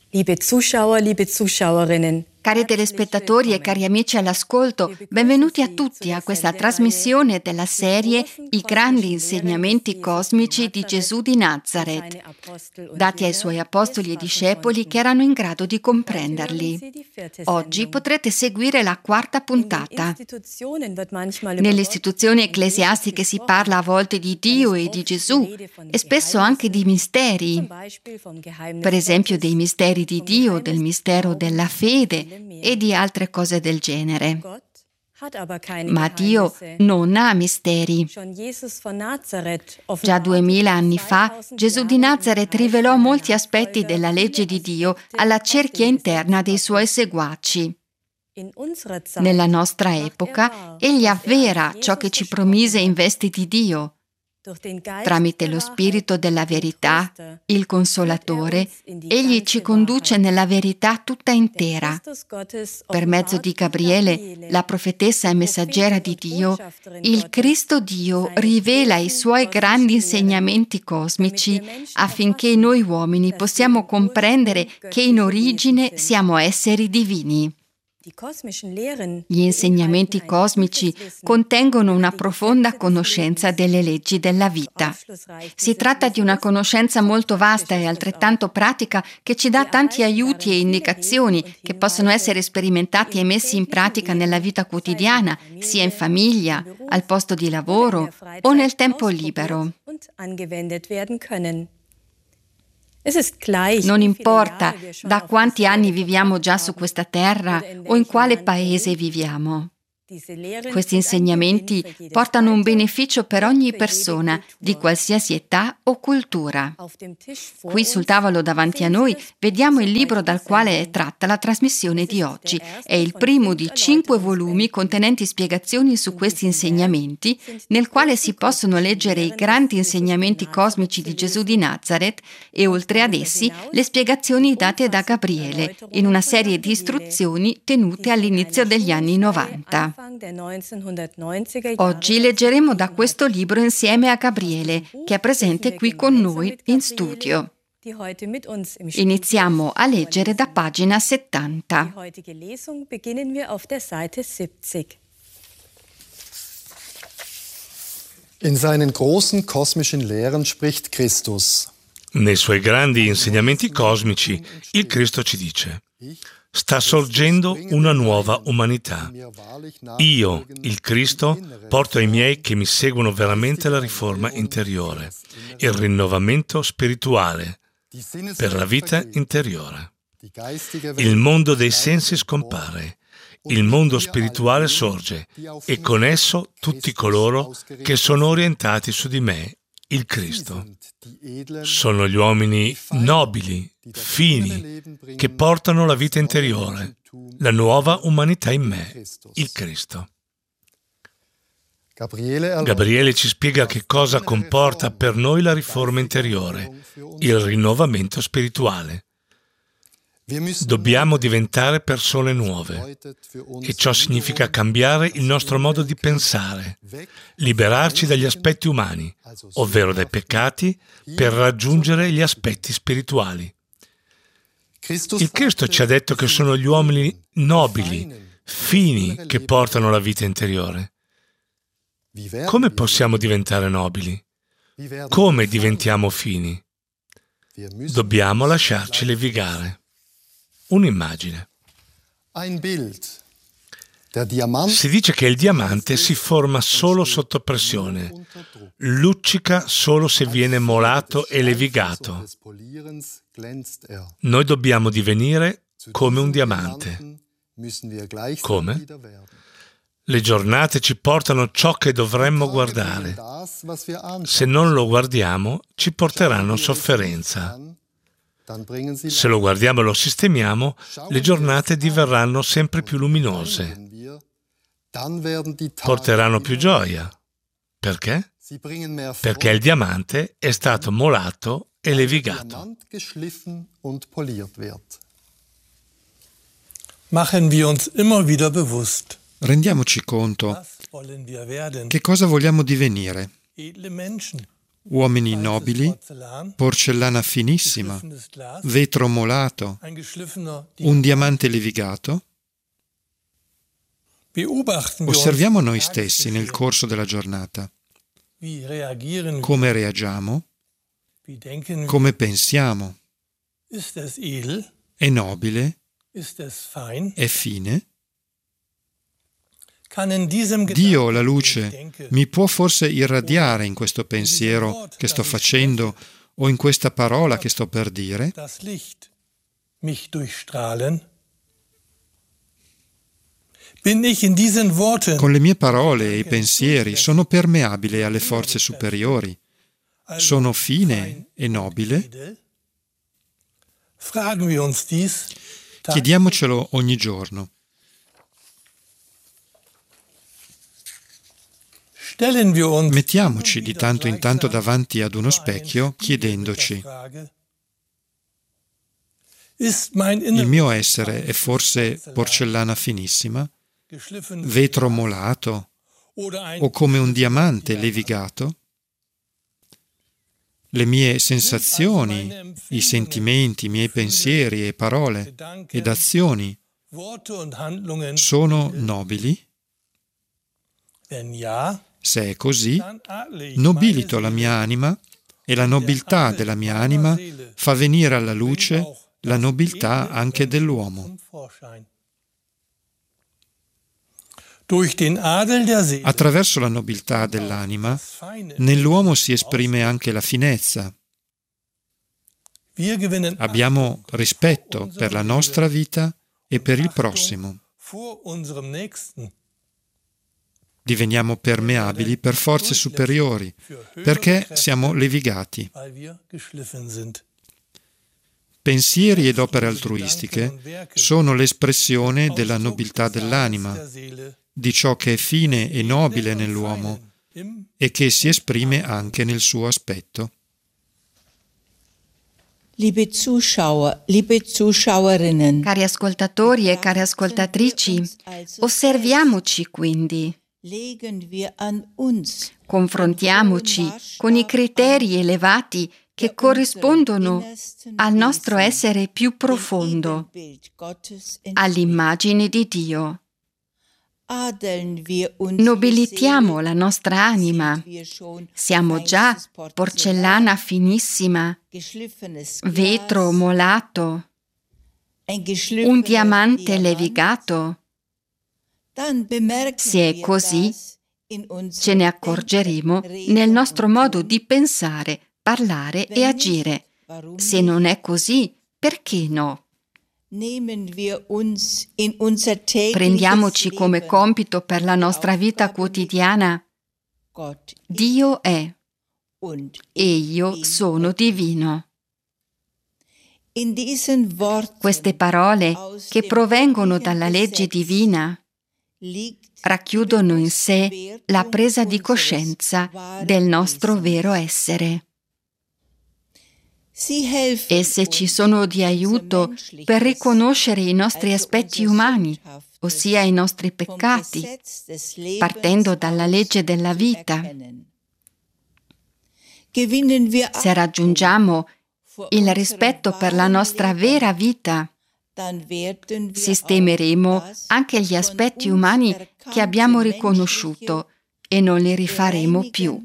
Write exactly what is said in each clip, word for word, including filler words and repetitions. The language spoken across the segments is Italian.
Liebe Zuschauer, liebe Zuschauerinnen. Cari telespettatori e cari amici all'ascolto, benvenuti a tutti a questa trasmissione della serie I grandi insegnamenti cosmici di Gesù di Nazaret, dati ai suoi apostoli e discepoli che erano in grado di comprenderli. Oggi potrete seguire la quarta puntata. Nelle istituzioni ecclesiastiche si parla a volte di Dio e di Gesù e spesso anche di misteri, per esempio dei misteri di Dio, del mistero della fede e di altre cose del genere. Ma Dio non ha misteri. Già duemila anni fa Gesù di Nazaret rivelò molti aspetti della legge di Dio alla cerchia interna dei suoi seguaci. Nella nostra epoca, egli avvera ciò che ci promise in vesti di Dio. Tramite lo Spirito della verità, il Consolatore, egli ci conduce nella verità tutta intera. Per mezzo di Gabriele, la profetessa e messaggera di Dio, il Cristo Dio rivela i suoi grandi insegnamenti cosmici affinché noi uomini possiamo comprendere che in origine siamo esseri divini. Gli insegnamenti cosmici contengono una profonda conoscenza delle leggi della vita. Si tratta di una conoscenza molto vasta e altrettanto pratica che ci dà tanti aiuti e indicazioni che possono essere sperimentati e messi in pratica nella vita quotidiana, sia in famiglia, al posto di lavoro o nel tempo libero. Non importa da quanti anni viviamo già su questa terra o in quale paese viviamo. Questi insegnamenti portano un beneficio per ogni persona, di qualsiasi età o cultura. Qui sul tavolo davanti a noi vediamo il libro dal quale è tratta la trasmissione di oggi. È il primo di cinque volumi contenenti spiegazioni su questi insegnamenti, nel quale si possono leggere i grandi insegnamenti cosmici di Gesù di Nazaret e oltre ad essi le spiegazioni date da Gabriele, in una serie di istruzioni tenute all'inizio degli anni novanta. Oggi leggeremo da questo libro insieme a Gabriele, che è presente qui con noi in studio. Iniziamo a leggere da pagina settanta. In seinen großen kosmischen Lehren spricht Christus. Nei suoi grandi insegnamenti cosmici, il Cristo ci dice: sta sorgendo una nuova umanità. Io, il Cristo, porto ai miei che mi seguono veramente la riforma interiore, il rinnovamento spirituale per la vita interiore. Il mondo dei sensi scompare, il mondo spirituale sorge e con esso tutti coloro che sono orientati su di me, il Cristo. Sono gli uomini nobili, fini, che portano la vita interiore, la nuova umanità in me, il Cristo. Gabriele ci spiega che cosa comporta per noi la riforma interiore, il rinnovamento spirituale. Dobbiamo diventare persone nuove e ciò significa cambiare il nostro modo di pensare, liberarci dagli aspetti umani, ovvero dai peccati, per raggiungere gli aspetti spirituali. Il Cristo ci ha detto che sono gli uomini nobili, fini, che portano la vita interiore. Come possiamo diventare nobili? Come diventiamo fini? Dobbiamo lasciarci levigare. Un'immagine. Si dice che il diamante si forma solo sotto pressione, luccica solo se viene molato e levigato. Noi dobbiamo divenire come un diamante. Come? Le giornate ci portano ciò che dovremmo guardare. Se non lo guardiamo, ci porteranno sofferenza. Se lo guardiamo e lo sistemiamo, le giornate diverranno sempre più luminose. Porteranno più gioia. Perché? Perché il diamante è stato molato e levigato. Machen wir uns immer wieder bewusst. Rendiamoci conto che cosa vogliamo divenire. uomini nobili, porcellana finissima, vetro molato, un diamante levigato? Osserviamo noi stessi nel corso della giornata. Come reagiamo? Come pensiamo? È nobile? È fine? Dio, la luce, mi può forse irradiare in questo pensiero che sto facendo o in questa parola che sto per dire? Con le mie parole e i pensieri sono permeabile alle forze superiori? Sono fine e nobile? Chiediamocelo ogni giorno. Mettiamoci di tanto in tanto davanti ad uno specchio chiedendoci: il mio essere è forse porcellana finissima, vetro molato o come un diamante levigato? Le mie sensazioni, i sentimenti, i miei pensieri e parole ed azioni sono nobili? Se è così, nobilito la mia anima e la nobiltà della mia anima fa venire alla luce la nobiltà anche dell'uomo. Attraverso la nobiltà dell'anima, nell'uomo si esprime anche la finezza. Abbiamo rispetto per la nostra vita e per il prossimo. Diveniamo permeabili per forze superiori, perché siamo levigati. Pensieri ed opere altruistiche sono l'espressione della nobiltà dell'anima, di ciò che è fine e nobile nell'uomo e che si esprime anche nel suo aspetto. Liebe Zuschauer, liebe Zuschauerinnen, cari ascoltatori e care ascoltatrici, osserviamoci quindi. Confrontiamoci con i criteri elevati che corrispondono al nostro essere più profondo, all'immagine di Dio. Nobilitiamo la nostra anima. Siamo già porcellana finissima, vetro molato, un diamante levigato. Se è così, ce ne accorgeremo nel nostro modo di pensare, parlare e agire. Se non è così, perché no? Prendiamoci come compito per la nostra vita quotidiana: Dio è e io sono divino. Queste parole, che provengono dalla legge divina, racchiudono in sé la presa di coscienza del nostro vero essere. Esse ci sono di aiuto per riconoscere i nostri aspetti umani, ossia i nostri peccati, partendo dalla legge della vita. Se raggiungiamo il rispetto per la nostra vera vita, sistemeremo anche gli aspetti umani che abbiamo riconosciuto e non li rifaremo più.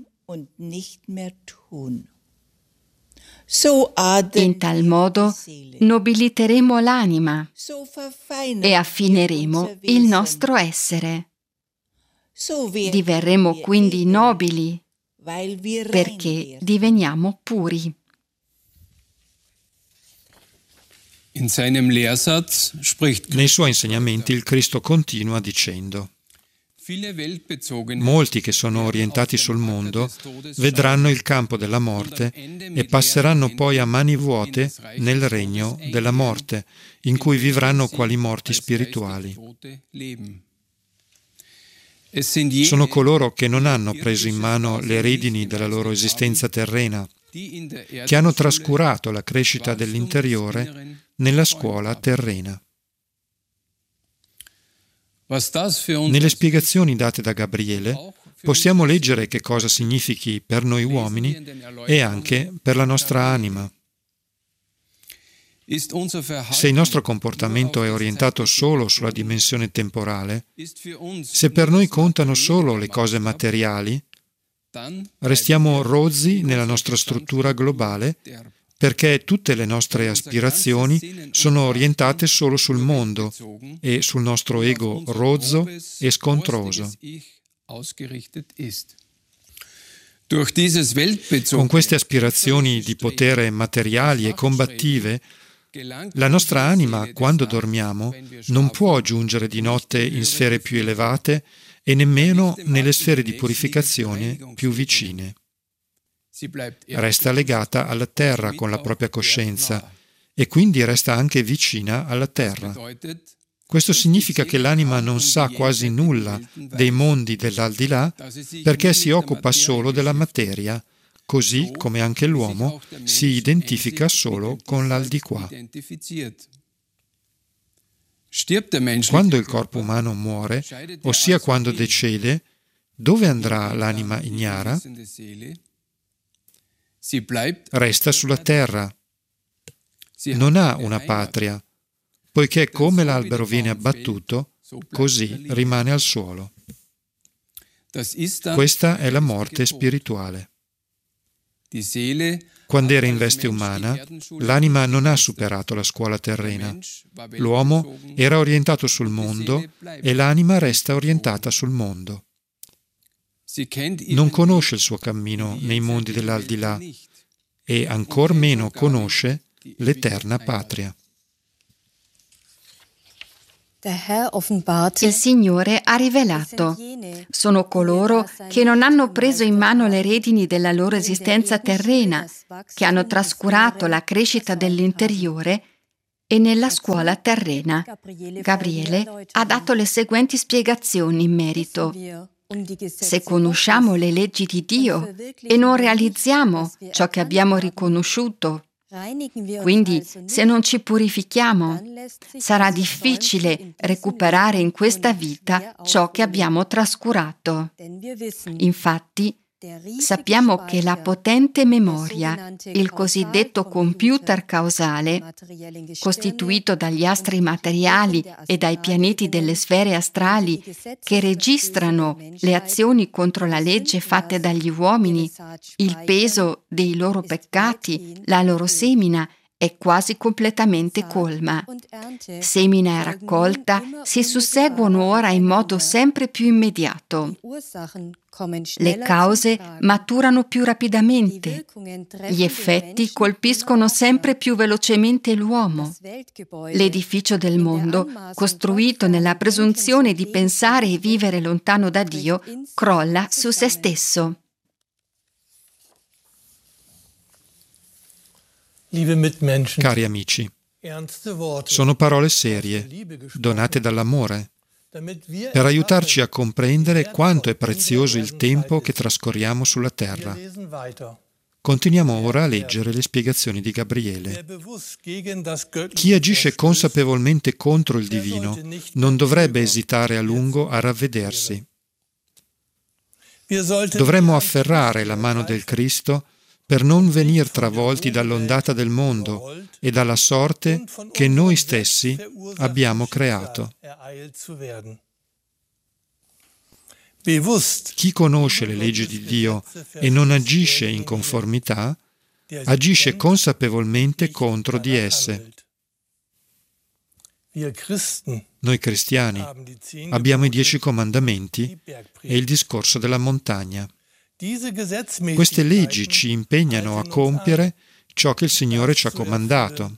In tal modo nobiliteremo l'anima e affineremo il nostro essere. Diverremo quindi nobili perché diveniamo puri. Nei suoi insegnamenti il Cristo continua dicendo: molti che sono orientati sul mondo vedranno il campo della morte e passeranno poi a mani vuote nel regno della morte, in cui vivranno quali morti spirituali. Sono coloro che non hanno preso in mano le redini della loro esistenza terrena, che hanno trascurato la crescita dell'interiore nella scuola terrena. Nelle spiegazioni date da Gabriele possiamo leggere che cosa significhi per noi uomini e anche per la nostra anima. Se il nostro comportamento è orientato solo sulla dimensione temporale, se per noi contano solo le cose materiali, restiamo rozzi nella nostra struttura globale perché tutte le nostre aspirazioni sono orientate solo sul mondo e sul nostro ego rozzo e scontroso. Con queste aspirazioni di potere materiali e combattive, la nostra anima, quando dormiamo, non può giungere di notte in sfere più elevate e nemmeno nelle sfere di purificazione più vicine. Resta legata alla terra con la propria coscienza e quindi resta anche vicina alla terra. Questo significa che l'anima non sa quasi nulla dei mondi dell'aldilà perché si occupa solo della materia, così come anche l'uomo si identifica solo con l'aldiquà. Quando il corpo umano muore, ossia quando decede, dove andrà l'anima ignara? Resta sulla terra. Non ha una patria, poiché come l'albero viene abbattuto, così rimane al suolo. Questa è la morte spirituale. Quando era in veste umana, l'anima non ha superato la scuola terrena. L'uomo era orientato sul mondo e l'anima resta orientata sul mondo. Non conosce il suo cammino nei mondi dell'aldilà e ancor meno conosce l'eterna patria. Il Signore ha rivelato: sono coloro che non hanno preso in mano le redini della loro esistenza terrena, che hanno trascurato la crescita dell'interiore e nella scuola terrena. Gabriele ha dato le seguenti spiegazioni in merito. Se conosciamo le leggi di Dio e non realizziamo ciò che abbiamo riconosciuto, quindi se non ci purifichiamo, sarà difficile recuperare in questa vita ciò che abbiamo trascurato. Infatti, sappiamo che la potente memoria, il cosiddetto computer causale, costituito dagli astri materiali e dai pianeti delle sfere astrali che registrano le azioni contro la legge fatte dagli uomini, il peso dei loro peccati, la loro semina, è quasi completamente colma. Semina e raccolta si susseguono ora in modo sempre più immediato. Le cause maturano più rapidamente. Gli effetti colpiscono sempre più velocemente l'uomo. L'edificio del mondo, costruito nella presunzione di pensare e vivere lontano da Dio, crolla su se stesso. Cari amici, sono parole serie, donate dall'amore, per aiutarci a comprendere quanto è prezioso il tempo che trascorriamo sulla terra. Continuiamo ora a leggere le spiegazioni di Gabriele. Chi agisce consapevolmente contro il divino non dovrebbe esitare a lungo a ravvedersi. Dovremmo afferrare la mano del Cristo per non venir travolti dall'ondata del mondo e dalla sorte che noi stessi abbiamo creato. Chi conosce le leggi di Dio e non agisce in conformità, agisce consapevolmente contro di esse. Noi cristiani abbiamo i dieci comandamenti e il discorso della montagna. Queste leggi ci impegnano a compiere ciò che il Signore ci ha comandato.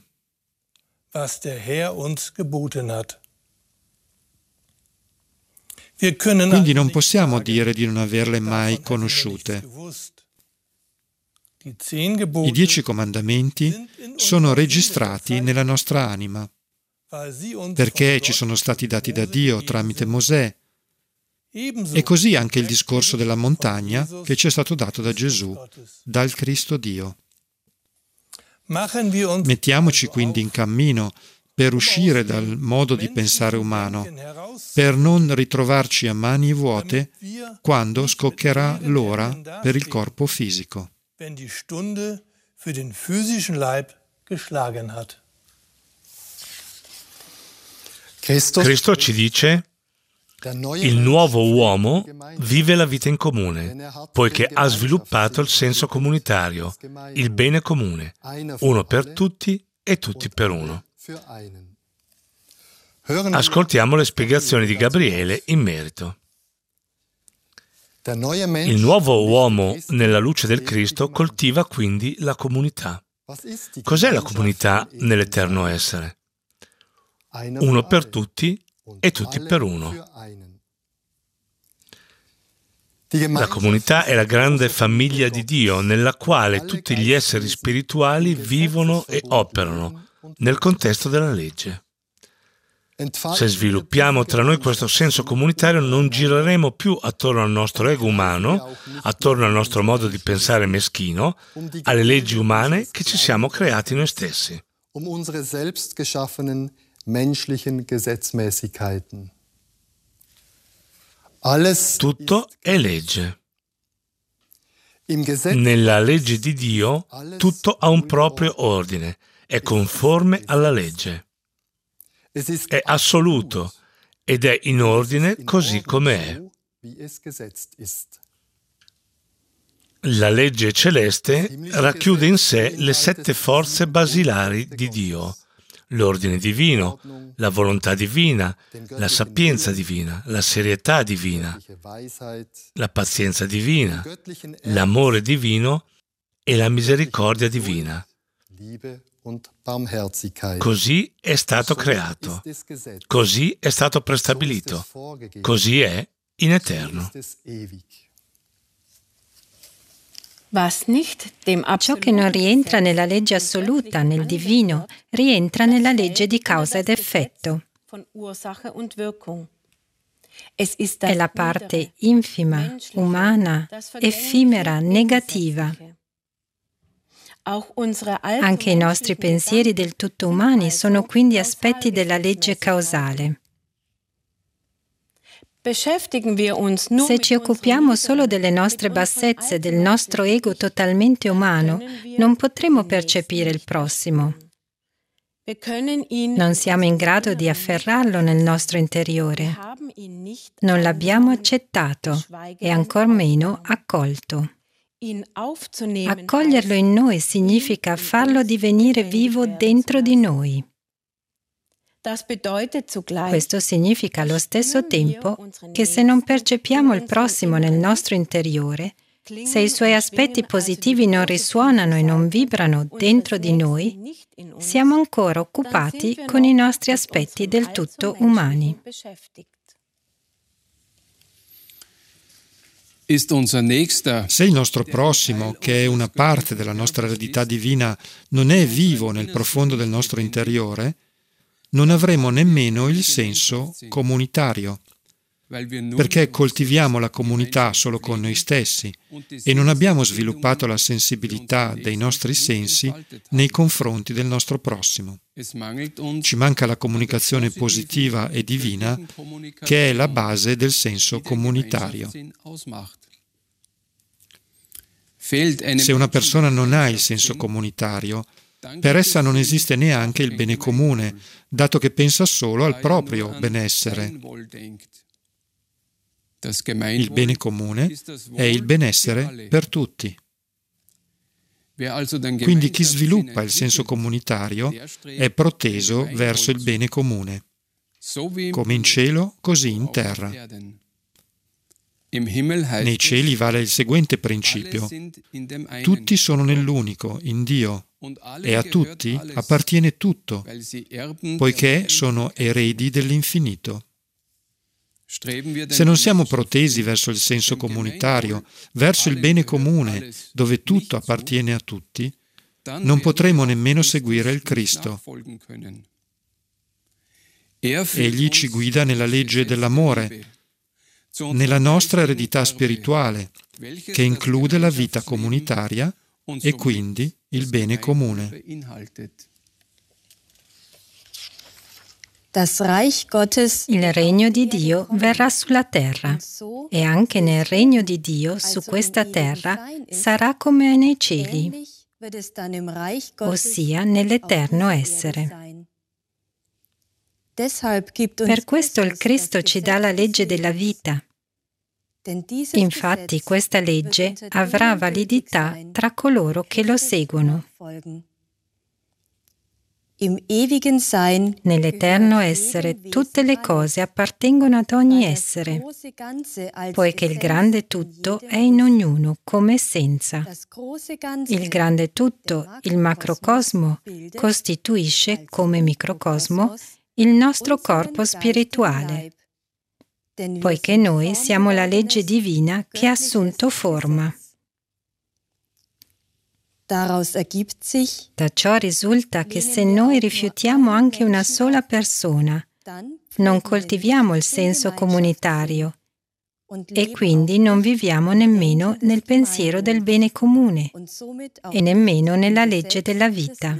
Quindi non possiamo dire di non averle mai conosciute. I dieci comandamenti sono registrati nella nostra anima, perché ci sono stati dati da Dio tramite Mosè, e così anche il discorso della montagna che ci è stato dato da Gesù, dal Cristo Dio. Mettiamoci quindi in cammino per uscire dal modo di pensare umano, per non ritrovarci a mani vuote quando scoccherà l'ora per il corpo fisico. Cristo ci dice: il nuovo uomo vive la vita in comune, poiché ha sviluppato il senso comunitario, il bene comune, uno per tutti e tutti per uno. Ascoltiamo le spiegazioni di Gabriele in merito. Il nuovo uomo, nella luce del Cristo, coltiva quindi la comunità. Cos'è la comunità nell'eterno essere? Uno per tutti e tutti per uno. La comunità è la grande famiglia di Dio, nella quale tutti gli esseri spirituali vivono e operano nel contesto della legge. Se sviluppiamo tra noi questo senso comunitario, non gireremo più attorno al nostro ego umano, attorno al nostro modo di pensare meschino, alle leggi umane che ci siamo creati noi stessi. Tutto è legge. Nella legge di Dio tutto ha un proprio ordine, è conforme alla legge. È assoluto ed è in ordine così come è. La legge celeste racchiude in sé le sette forze basilari di Dio: l'ordine divino, la volontà divina, la sapienza divina, la serietà divina, la pazienza divina, l'amore divino e la misericordia divina. Così è stato creato, così è stato prestabilito, così è in eterno. Ciò che non rientra nella legge assoluta, nel divino, rientra nella legge di causa ed effetto. È la parte infima, umana, effimera, negativa. Anche i nostri pensieri del tutto umani sono quindi aspetti della legge causale. Se ci occupiamo solo delle nostre bassezze, del nostro ego totalmente umano, non potremo percepire il prossimo. Non siamo in grado di afferrarlo nel nostro interiore. Non l'abbiamo accettato e ancor meno accolto. Accoglierlo in noi significa farlo divenire vivo dentro di noi. Questo significa allo stesso tempo che se non percepiamo il prossimo nel nostro interiore, se i suoi aspetti positivi non risuonano e non vibrano dentro di noi, siamo ancora occupati con i nostri aspetti del tutto umani. Se il nostro prossimo, che è una parte della nostra eredità divina, non è vivo nel profondo del nostro interiore, non avremo nemmeno il senso comunitario, perché coltiviamo la comunità solo con noi stessi e non abbiamo sviluppato la sensibilità dei nostri sensi nei confronti del nostro prossimo. Ci manca la comunicazione positiva e divina, che è la base del senso comunitario. Se una persona non ha il senso comunitario, per essa non esiste neanche il bene comune, dato che pensa solo al proprio benessere. Il bene comune è il benessere per tutti. Quindi chi sviluppa il senso comunitario è proteso verso il bene comune, come in cielo, così in terra. Nei cieli vale il seguente principio: tutti sono nell'unico, in Dio, e a tutti appartiene tutto, poiché sono eredi dell'infinito. Se non siamo protesi verso il senso comunitario, verso il bene comune, dove tutto appartiene a tutti, non potremo nemmeno seguire il Cristo. Egli ci guida nella legge dell'amore, nella nostra eredità spirituale, che include la vita comunitaria e quindi il bene comune. Il regno di Dio verrà sulla terra e anche nel regno di Dio su questa terra sarà come nei cieli, ossia nell'eterno essere. Per questo il Cristo ci dà la legge della vita. Infatti questa legge avrà validità tra coloro che lo seguono. Nell'eterno essere tutte le cose appartengono ad ogni essere, poiché il grande tutto è in ognuno come essenza. Il grande tutto, il macrocosmo, costituisce come microcosmo il nostro corpo spirituale, poiché noi siamo la legge divina che ha assunto forma. Da ciò risulta che se noi rifiutiamo anche una sola persona, non coltiviamo il senso comunitario e quindi non viviamo nemmeno nel pensiero del bene comune e nemmeno nella legge della vita.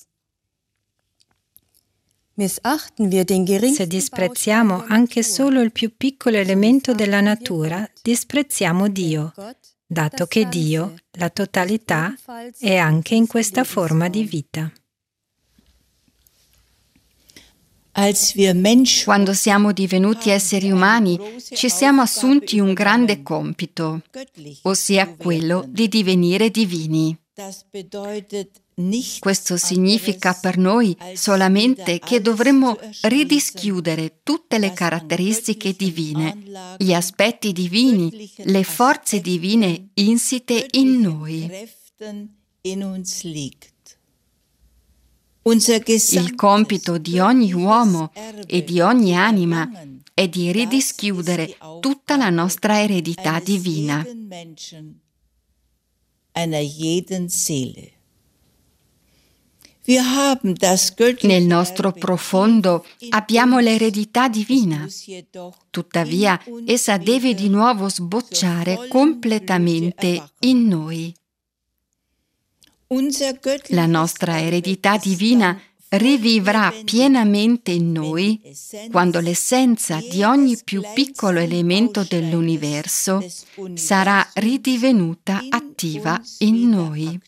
Se disprezziamo anche solo il più piccolo elemento della natura, disprezziamo Dio, dato che Dio, la totalità, è anche in questa forma di vita. Quando siamo divenuti esseri umani, ci siamo assunti un grande compito, ossia quello di divenire divini. Questo significa per noi solamente che dovremmo ridischiudere tutte le caratteristiche divine, gli aspetti divini, le forze divine insite in noi. Il compito di ogni uomo e di ogni anima è di ridischiudere tutta la nostra eredità divina. Nel nostro profondo abbiamo l'eredità divina, tuttavia essa deve di nuovo sbocciare completamente in noi. La nostra eredità divina rivivrà pienamente in noi quando l'essenza di ogni più piccolo elemento dell'universo sarà ridivenuta attiva in noi.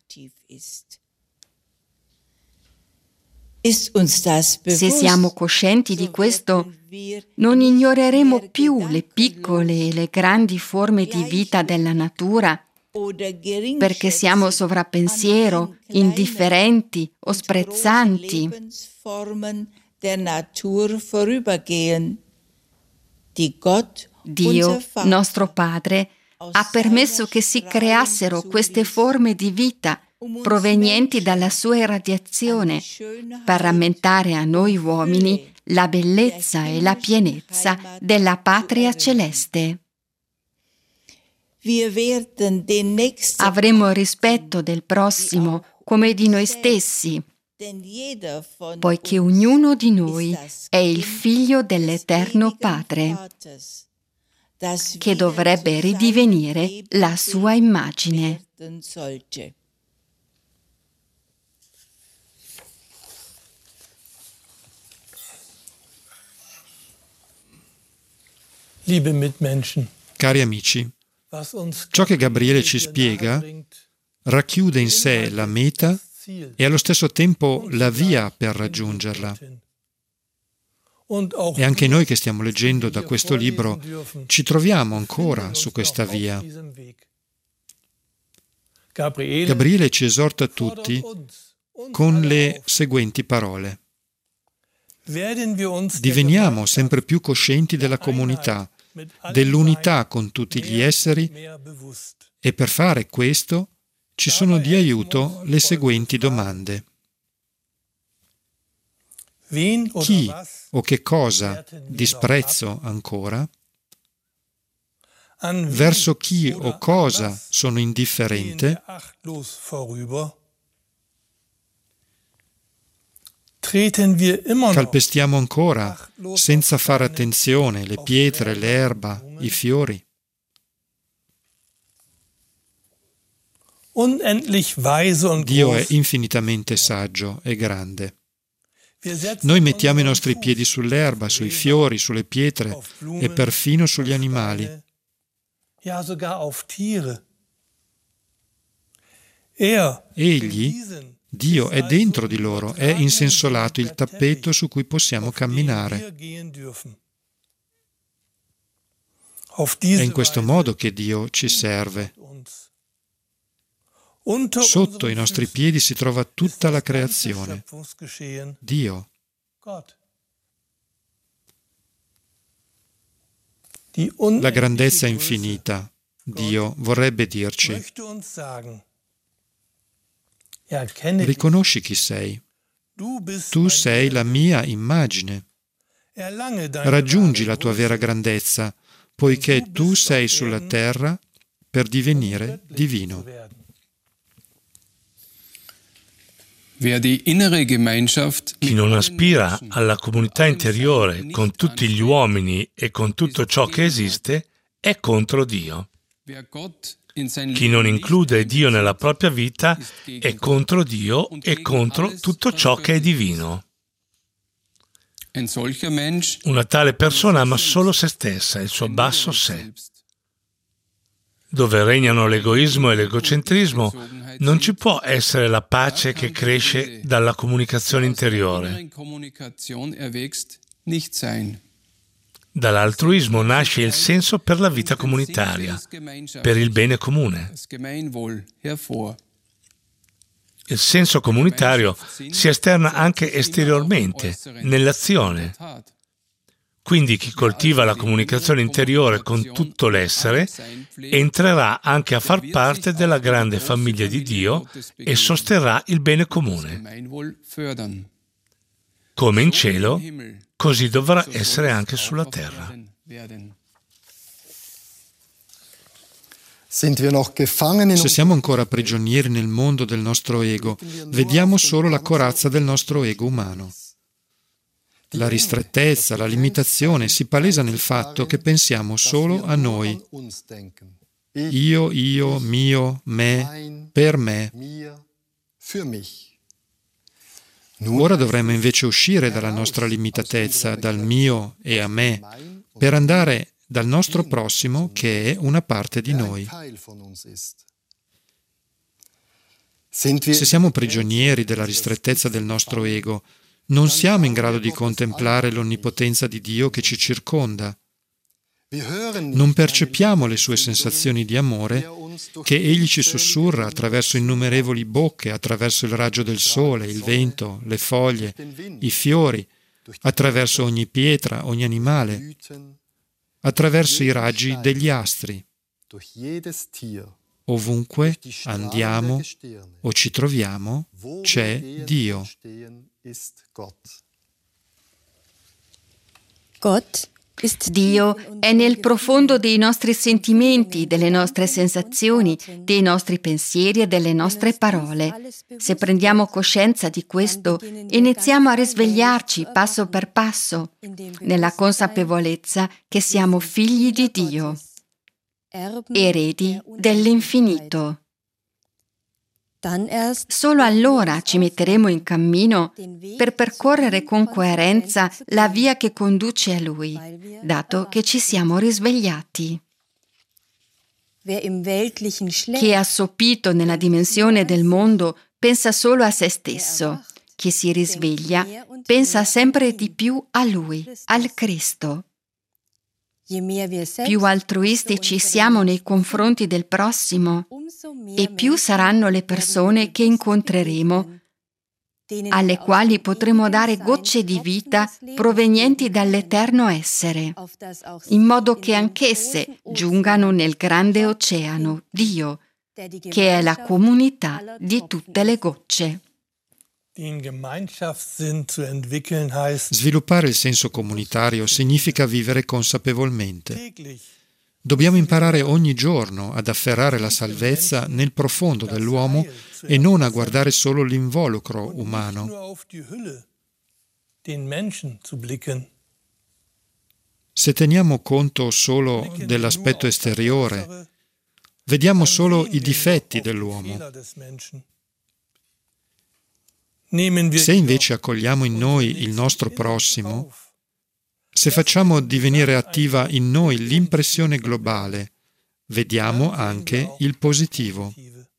Se siamo coscienti di questo, non ignoreremo più le piccole e le grandi forme di vita della natura, perché siamo sovrappensiero, indifferenti o sprezzanti. Dio, nostro Padre, ha permesso che si creassero queste forme di vita provenienti dalla sua irradiazione per rammentare a noi uomini la bellezza e la pienezza della patria celeste. Avremo rispetto del prossimo come di noi stessi, poiché ognuno di noi è il figlio dell'Eterno Padre, che dovrebbe ridivenire la sua immagine. Liebe Mitmenschen, cari amici, ciò che Gabriele ci spiega racchiude in sé la meta e allo stesso tempo la via per raggiungerla. E anche noi che stiamo leggendo da questo libro ci troviamo ancora su questa via. Gabriele ci esorta tutti con le seguenti parole. Diveniamo sempre più coscienti della comunità, dell'unità con tutti gli esseri, e per fare questo ci sono di aiuto le seguenti domande. Chi o che cosa disprezzo ancora? Verso chi o cosa sono indifferente? Calpestiamo ancora, senza fare attenzione, le pietre, l'erba, i fiori? Dio è infinitamente saggio e grande. Noi mettiamo i nostri piedi sull'erba, sui fiori, sulle pietre e perfino sugli animali. Egli, Dio, è dentro di loro, è insensolato il tappeto su cui possiamo camminare. È in questo modo che Dio ci serve. Sotto i nostri piedi si trova tutta la creazione. Dio. La grandezza infinita. Dio vorrebbe dirci: riconosci chi sei. Tu sei la mia immagine. Raggiungi la tua vera grandezza, poiché tu sei sulla terra per divenire divino. Chi non aspira alla comunità interiore con tutti gli uomini e con tutto ciò che esiste è contro Dio. Chi non include Dio nella propria vita è contro Dio e contro tutto ciò che è divino. Una tale persona ama solo se stessa, il suo basso sé. Dove regnano l'egoismo e l'egocentrismo, non ci può essere la pace che cresce dalla comunicazione interiore. Dall'altruismo nasce il senso per la vita comunitaria, per il bene comune. Il senso comunitario si esterna anche esteriormente, nell'azione. Quindi chi coltiva la comunicazione interiore con tutto l'essere entrerà anche a far parte della grande famiglia di Dio e sosterrà il bene comune. Come in cielo, così dovrà essere anche sulla terra. Se siamo ancora prigionieri nel mondo del nostro ego, vediamo solo la corazza del nostro ego umano. La ristrettezza, la limitazione si palesa nel fatto che pensiamo solo a noi. Io, io, mio, me, per me. Ora dovremmo invece uscire dalla nostra limitatezza, dal mio e a me, per andare dal nostro prossimo che è una parte di noi. Se siamo prigionieri della ristrettezza del nostro ego, non siamo in grado di contemplare l'onnipotenza di Dio che ci circonda. Non percepiamo le sue sensazioni di amore che Egli ci sussurra attraverso innumerevoli bocche, attraverso il raggio del sole, il vento, le foglie, i fiori, attraverso ogni pietra, ogni animale, attraverso i raggi degli astri. Ovunque andiamo o ci troviamo, c'è Dio. Dio è nel profondo dei nostri sentimenti, delle nostre sensazioni, dei nostri pensieri e delle nostre parole. Se prendiamo coscienza di questo, iniziamo a risvegliarci passo per passo, nella consapevolezza che siamo figli di Dio, eredi dell'infinito. Solo allora ci metteremo in cammino per percorrere con coerenza la via che conduce a Lui, dato che ci siamo risvegliati. Chi è assopito nella dimensione del mondo pensa solo a se stesso. Chi si risveglia pensa sempre di più a Lui, al Cristo. Più altruistici siamo nei confronti del prossimo e più saranno le persone che incontreremo, alle quali potremo dare gocce di vita provenienti dall'eterno essere, in modo che anch'esse giungano nel grande oceano, Dio, che è la comunità di tutte le gocce. Sviluppare il senso comunitario significa vivere consapevolmente. Dobbiamo imparare ogni giorno ad afferrare la salvezza nel profondo dell'uomo e non a guardare solo l'involucro umano. Se teniamo conto solo dell'aspetto esteriore, vediamo solo i difetti dell'uomo. Se invece accogliamo in noi il nostro prossimo, se facciamo divenire attiva in noi l'impressione globale, vediamo anche il positivo.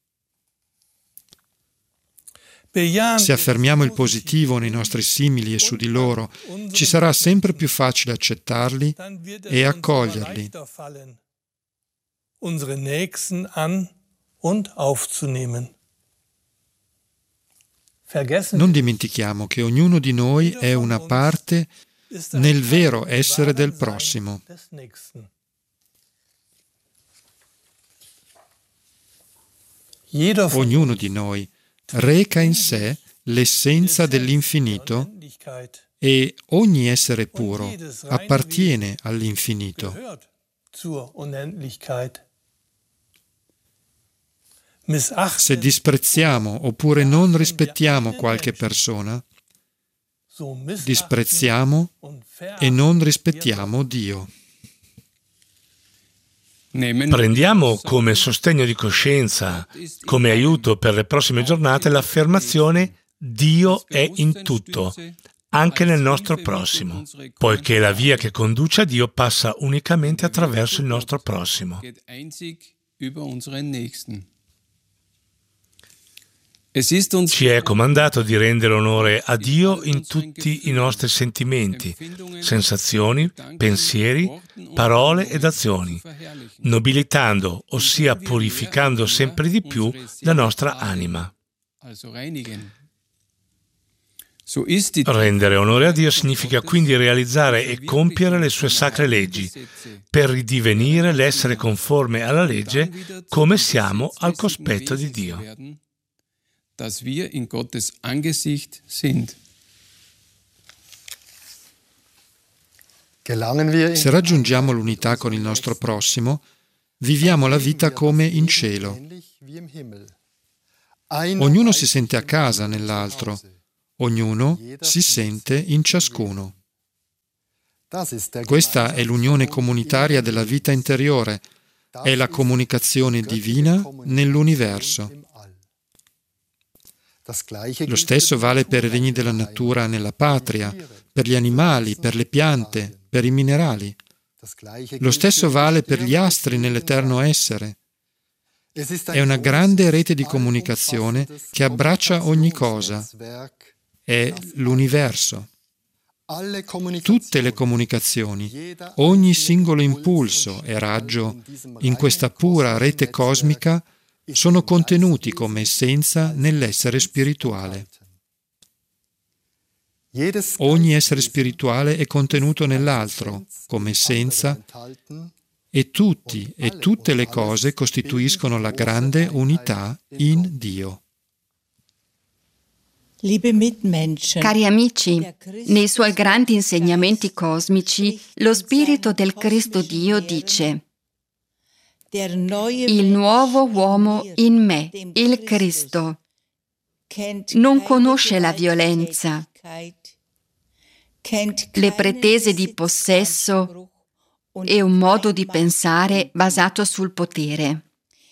Se affermiamo il positivo nei nostri simili e su di loro, ci sarà sempre più facile accettarli e accoglierli. Unsere Nächsten an und aufzunehmen. Non dimentichiamo che ognuno di noi è una parte nel vero essere del prossimo. Ognuno di noi reca in sé l'essenza dell'infinito e ogni essere puro appartiene all'infinito. Se disprezziamo oppure non rispettiamo qualche persona, disprezziamo e non rispettiamo Dio. Prendiamo come sostegno di coscienza, come aiuto per le prossime giornate, l'affermazione Dio è in tutto, anche nel nostro prossimo, poiché la via che conduce a Dio passa unicamente attraverso il nostro prossimo. Ci è comandato di rendere onore a Dio in tutti i nostri sentimenti, sensazioni, pensieri, parole ed azioni, nobilitando, ossia purificando sempre di più la nostra anima. Rendere onore a Dio significa quindi realizzare e compiere le sue sacre leggi, per ridivenire l'essere conforme alla legge come siamo al cospetto di Dio. Dass wir in Gottes Angesicht sind. Se raggiungiamo l'unità con il nostro prossimo, viviamo la vita come in cielo. Ognuno si sente a casa nell'altro, ognuno si sente in ciascuno. Questa è l'unione comunitaria della vita interiore, è la comunicazione divina nell'universo. Lo stesso vale per i regni della natura nella patria, per gli animali, per le piante, per i minerali. Lo stesso vale per gli astri nell'eterno essere. È una grande rete di comunicazione che abbraccia ogni cosa. È l'universo. Tutte le comunicazioni, ogni singolo impulso e raggio in questa pura rete cosmica sono contenuti come essenza nell'essere spirituale. Ogni essere spirituale è contenuto nell'altro come essenza e tutti e tutte le cose costituiscono la grande unità in Dio. Cari amici, nei suoi grandi insegnamenti cosmici, lo Spirito del Cristo Dio dice: il nuovo uomo in me, il Cristo, non conosce la violenza, le pretese di possesso e un modo di pensare basato sul potere.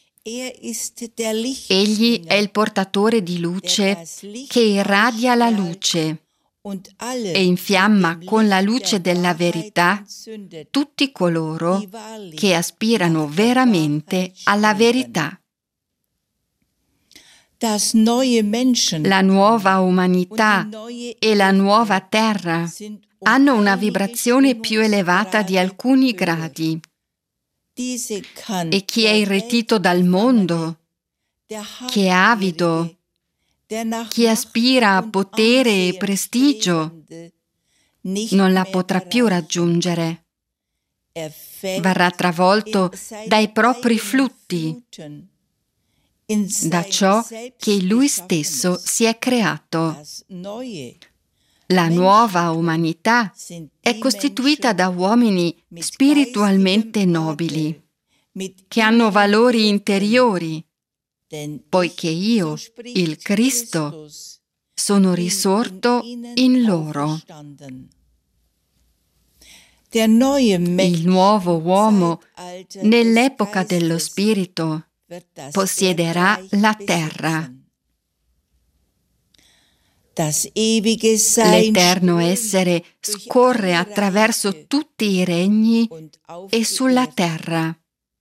Egli è il portatore di luce che irradia la luce e infiamma con la luce della verità tutti coloro che aspirano veramente alla verità. La nuova umanità e la nuova terra hanno una vibrazione più elevata di alcuni gradi. E chi è irretito dal mondo, chi è avido, chi aspira a potere e prestigio, non la potrà più raggiungere. Verrà travolto dai propri flutti, da ciò che lui stesso si è creato. La nuova umanità è costituita da uomini spiritualmente nobili, che hanno valori interiori, poiché io, il Cristo, sono risorto in loro. Il nuovo uomo, nell'epoca dello Spirito, possiederà la terra. L'eterno essere scorre attraverso tutti i regni e sulla terra.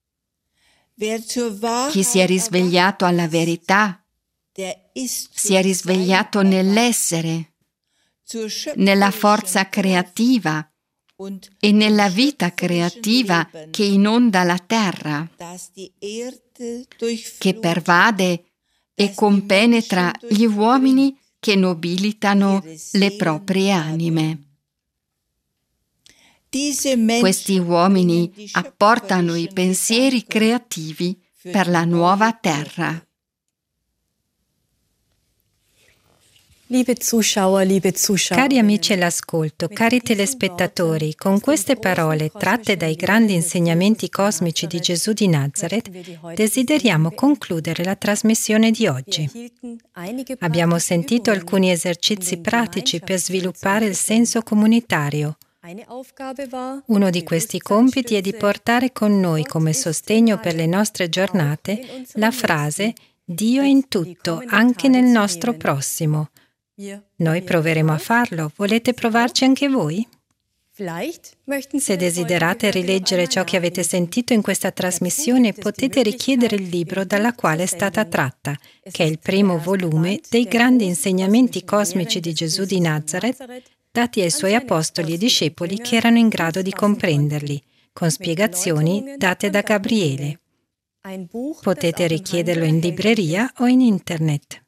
Chi si è risvegliato alla verità si è risvegliato nell'essere, nella forza creativa e nella vita creativa che inonda la terra, che pervade e compenetra gli uomini che nobilitano le proprie anime. Questi uomini apportano i pensieri creativi per la nuova terra. Cari amici all'ascolto, cari telespettatori, con queste parole tratte dai grandi insegnamenti cosmici di Gesù di Nazareth, desideriamo concludere la trasmissione di oggi. Abbiamo sentito alcuni esercizi pratici per sviluppare il senso comunitario. Uno di questi compiti è di portare con noi come sostegno per le nostre giornate la frase «Dio è in tutto, anche nel nostro prossimo». Noi proveremo a farlo. Volete provarci anche voi? Se desiderate rileggere ciò che avete sentito in questa trasmissione, potete richiedere il libro dalla quale è stata tratta, che è il primo volume dei grandi insegnamenti cosmici di Gesù di Nazareth, dati ai suoi apostoli e discepoli che erano in grado di comprenderli, con spiegazioni date da Gabriele. Potete richiederlo in libreria o in internet.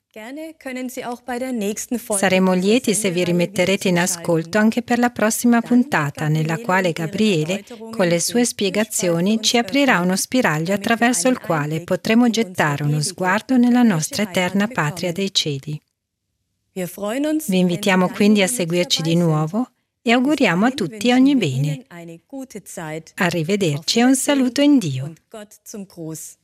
Saremo lieti se vi rimetterete in ascolto anche per la prossima puntata, nella quale Gabriele, con le sue spiegazioni, ci aprirà uno spiraglio attraverso il quale potremo gettare uno sguardo nella nostra eterna patria dei cieli. Vi invitiamo quindi a seguirci di nuovo e auguriamo a tutti ogni bene. Arrivederci e un saluto in Dio.